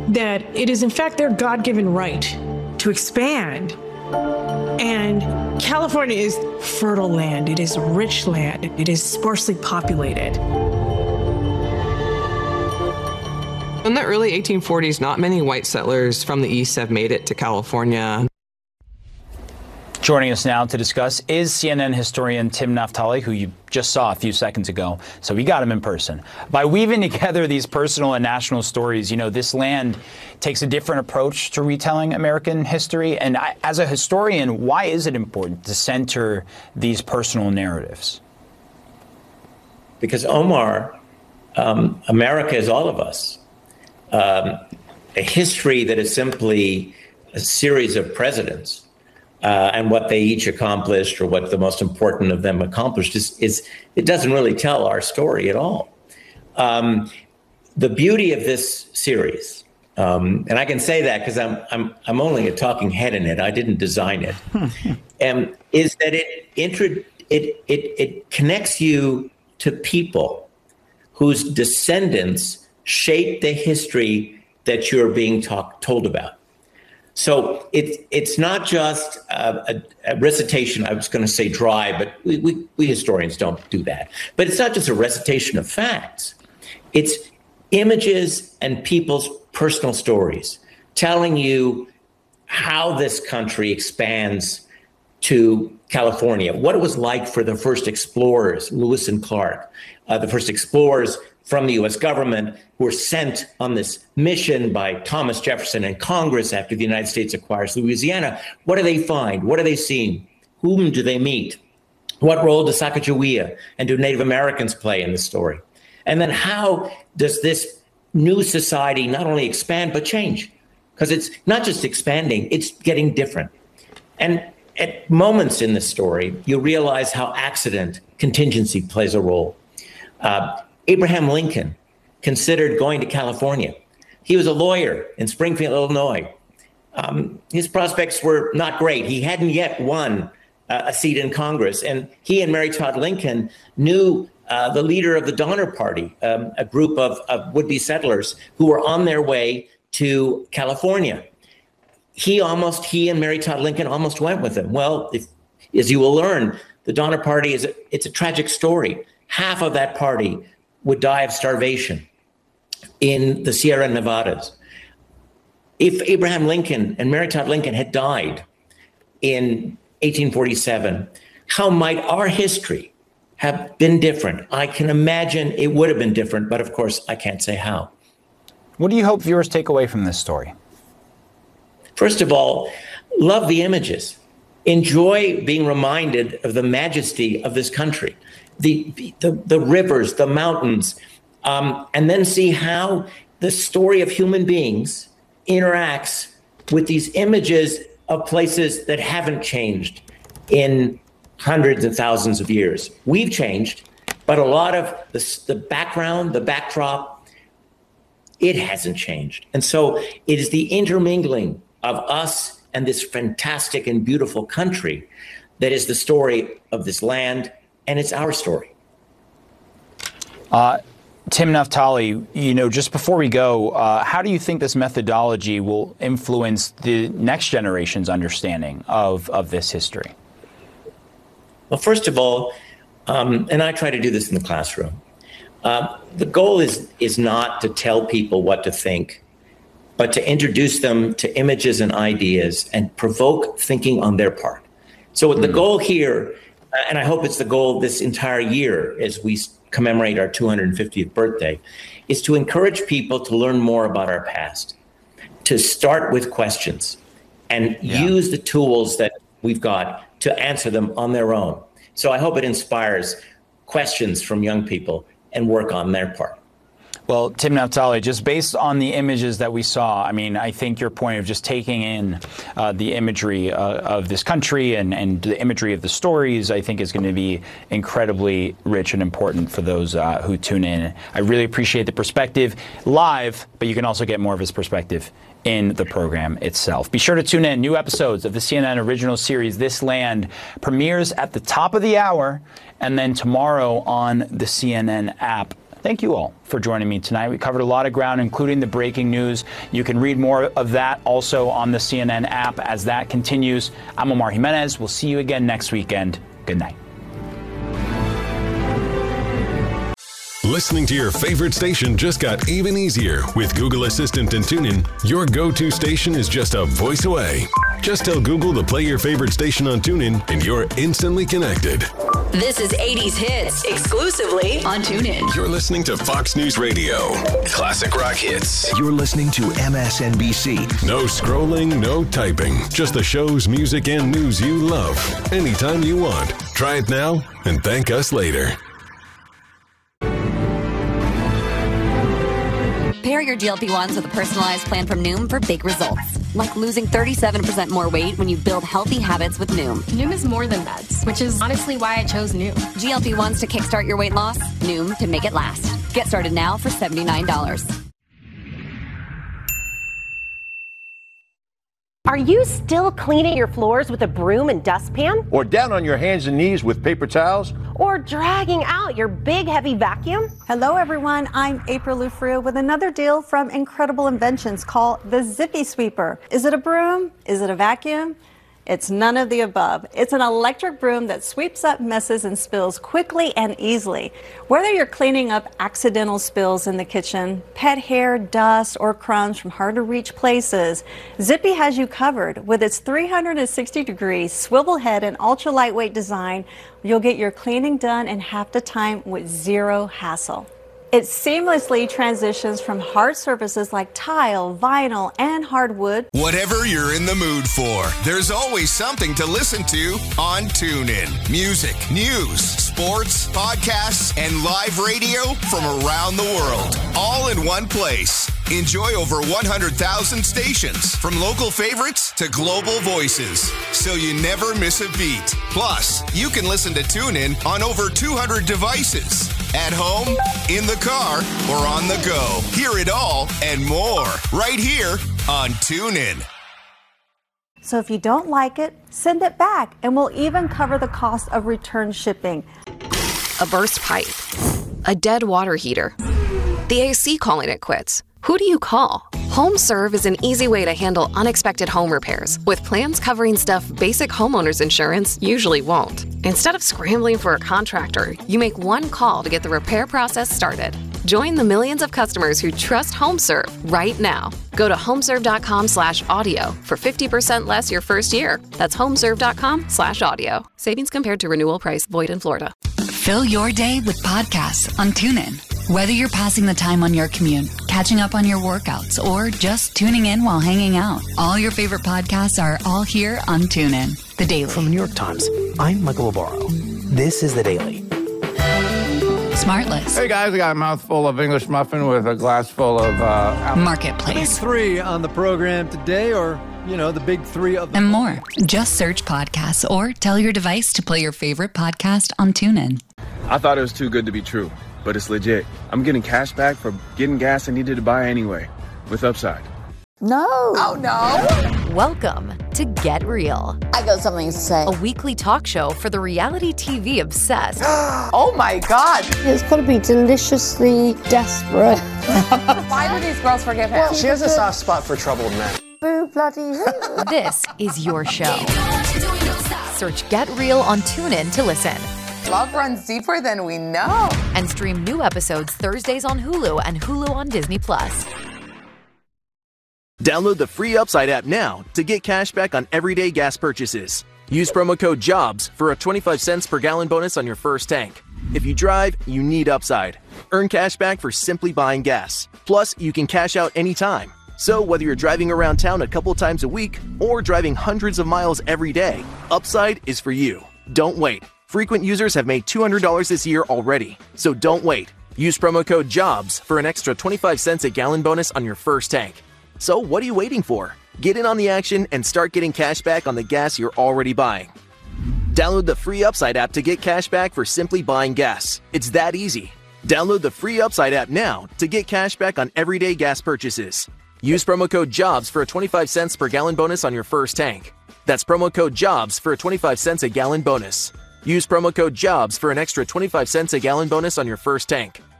that it is in fact their God-given right to expand. And California is fertile land, it is rich land, it is sparsely populated. In the early 1840s, not many white settlers from the East have made it to California. Joining us now to discuss is CNN historian Tim Naftali, who you just saw a few seconds ago. So we got him in person. By weaving together these personal and national stories, you know, this land takes a different approach to retelling American history. And as a historian, why is it important to center these personal narratives? Because, Omar, America is all of us. A history that is simply a series of presidents and what they each accomplished, or what the most important of them accomplished, is it doesn't really tell our story at all. The beauty of this series, and I can say that because I'm only a talking head in it. I didn't design it. Is that it connects you to people whose descendants shape the history that you're being told about. So it's not just a recitation. I was going to say dry, but we historians don't do that. But it's not just a recitation of facts. It's images and people's personal stories telling you how this country expands to California, what it was like for the first explorers, Lewis and Clark, the first explorers from the U.S. government who were sent on this mission by Thomas Jefferson and Congress after the United States acquires Louisiana. What do they find? What are they seeing? Whom do they meet? What role does Sacagawea and do Native Americans play in the story? And then how does this new society not only expand, but change? Because it's not just expanding, it's getting different. And at moments in the story, you realize how accident, contingency plays a role. Abraham Lincoln considered going to California. He was a lawyer in Springfield, Illinois. His prospects were not great. He hadn't yet won a seat in Congress. And he and Mary Todd Lincoln knew the leader of the Donner Party, a group of would-be settlers who were on their way to California. He and Mary Todd Lincoln almost went with him. Well, as you will learn, the Donner Party it's a tragic story. Half of that party would die of starvation in the Sierra Nevadas. If Abraham Lincoln and Mary Todd Lincoln had died in 1847, how might our history have been different? I can imagine it would have been different, but of course, I can't say how. What do you hope viewers take away from this story? First of all, love the images. Enjoy being reminded of the majesty of this country. The rivers, the mountains, and then see how the story of human beings interacts with these images of places that haven't changed in hundreds and thousands of years. We've changed, but a lot of the background, the backdrop, it hasn't changed. And so it is the intermingling of us and this fantastic and beautiful country that is the story of this land. And it's our story. Tim Naftali, you know, just before we go, how do you think this methodology will influence the next generation's understanding of this history? Well, first of all, and I try to do this in the classroom, the goal is not to tell people what to think, but to introduce them to images and ideas and provoke thinking on their part. So the goal here, and I hope it's the goal this entire year as we commemorate our 250th birthday, is to encourage people to learn more about our past, to start with questions and use the tools that we've got to answer them on their own. So I hope it inspires questions from young people and work on their part. Well, Tim Naftali, just based on the images that we saw, I mean, I think your point of just taking in the imagery of this country and the imagery of the stories, I think is going to be incredibly rich and important for those who tune in. I really appreciate the perspective live, but you can also get more of his perspective in the program itself. Be sure to tune in. New episodes of the CNN original series, This Land, premieres at the top of the hour, and then tomorrow on the CNN app. Thank you all for joining me tonight. We covered a lot of ground, including the breaking news. You can read more of that also on the CNN app as that continues. I'm Omar Jimenez. We'll see you again next weekend. Good night. Listening to your favorite station just got even easier. With Google Assistant and TuneIn, your go-to station is just a voice away. Just tell Google to play your favorite station on TuneIn and you're instantly connected. This is 80s Hits, exclusively on TuneIn. You're listening to Fox News Radio. Classic rock hits. You're listening to MSNBC. No scrolling, no typing. Just the shows, music, and news you love. Anytime you want. Try it now and thank us later. Pair your GLP-1s with a personalized plan from Noom for big results. Like losing 37% more weight when you build healthy habits with Noom. Noom is more than meds, which is honestly why I chose Noom. GLP-1s to kickstart your weight loss. Noom to make it last. Get started now for $79. Are you still cleaning your floors with a broom and dustpan? Or down on your hands and knees with paper towels? Or dragging out your big heavy vacuum? Hello everyone, I'm April Lufrio with another deal from Incredible Inventions called the Zippy Sweeper. Is it a broom? Is it a vacuum? It's none of the above. It's an electric broom that sweeps up messes and spills quickly and easily. Whether you're cleaning up accidental spills in the kitchen, pet hair, dust, or crumbs from hard-to-reach places, Zippy has you covered. With its 360-degree swivel head and ultra-lightweight design, you'll get your cleaning done in half the time with zero hassle. It seamlessly transitions from hard surfaces like tile, vinyl, and hardwood. Whatever you're in the mood for, there's always something to listen to on TuneIn. Music, news, sports, podcasts, and live radio from around the world. All in one place. Enjoy over 100,000 stations, from local favorites to global voices, so you never miss a beat. Plus, you can listen to TuneIn on over 200 devices. At home, in the car, or on the go. Hear it all and more right here on TuneIn. So if you don't like it, send it back, and we'll even cover the cost of return shipping. A burst pipe. A dead water heater. The AC calling it quits. Who do you call? HomeServe is an easy way to handle unexpected home repairs, with plans covering stuff basic homeowners insurance usually won't. Instead of scrambling for a contractor, you make one call to get the repair process started. Join the millions of customers who trust HomeServe right now. Go to homeserve.com/audio for 50% less your first year. That's homeserve.com/audio. Savings compared to renewal price void in Florida. Fill your day with podcasts on TuneIn. Whether you're passing the time on your commute, catching up on your workouts, or just tuning in while hanging out, all your favorite podcasts are all here on TuneIn. The Daily. From the New York Times, I'm Michael Obaro. This is The Daily. Smartless. Hey guys, I got a mouthful of English muffin with a glass full of Marketplace. The big three on the program today, or, the big three of and more. Just search podcasts or tell your device to play your favorite podcast on TuneIn. I thought it was too good to be true, but it's legit. I'm getting cash back for getting gas I needed to buy anyway, with Upside. No. Oh, no. Welcome to Get Real. I got something to say. A weekly talk show for the reality TV obsessed. Oh, my God. It's got to be deliciously desperate. Why do these girls forgive him? Well, she has a soft spot for troubled men. Boo bloody who. This is your show. Search Get Real on TuneIn to listen. Love runs deeper than we know. And stream new episodes Thursdays on Hulu and Hulu on Disney+. Download the free Upside app now to get cash back on everyday gas purchases. Use promo code JOBS for a 25 cents per gallon bonus on your first tank. If you drive, you need Upside. Earn cash back for simply buying gas. Plus, you can cash out anytime. So whether you're driving around town a couple times a week or driving hundreds of miles every day, Upside is for you. Don't wait. Frequent users have made $200 this year already. So don't wait. Use promo code JOBS for an extra 25 cents a gallon bonus on your first tank. So what are you waiting for? Get in on the action and start getting cash back on the gas you're already buying. Download the free Upside app to get cash back for simply buying gas. It's that easy. Download the free Upside app now to get cash back on everyday gas purchases. Use promo code JOBS for a 25 cents per gallon bonus on your first tank. That's promo code JOBS for a 25 cents a gallon bonus. Use promo code JOBS for an extra 25 cents a gallon bonus on your first tank.